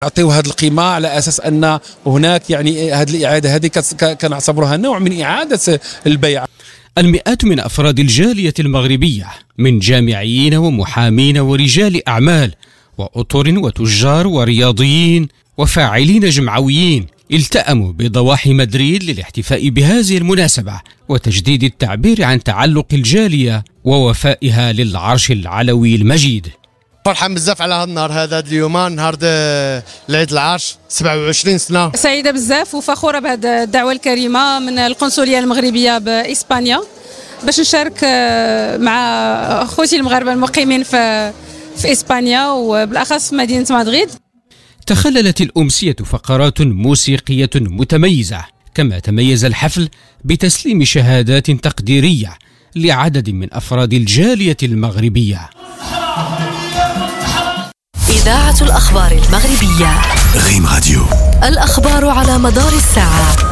نعطيو هذه القيمة على أساس أن هناك يعني هذه الإعادة هذه كنعتبرها نوع من إعادة البيع. المئات من أفراد الجالية المغربية من جامعيين ومحامين ورجال أعمال وأطر وتجار ورياضيين وفاعلين جمعويين التأموا بضواحي مدريد للاحتفاء بهذه المناسبة وتجديد التعبير عن تعلق الجالية ووفائها للعرش العلوي المجيد. فرحان بزاف على هذا النهار هذا اليوم، نهار العيد العرش 27 سنة. سعيدة بزاف وفخورة بهذه الدعوة الكريمة من القنصلية المغربية بإسبانيا باش نشارك مع أخوتي المغاربة المقيمين في إسبانيا وبالأخص في مدينة مدريد. تخللت الأمسية فقرات موسيقية متميزة، كما تميز الحفل بتسليم شهادات تقديرية لعدد من أفراد الجالية المغربية. إذاعة الأخبار المغربية، ريم راديو، الأخبار على مدار الساعة.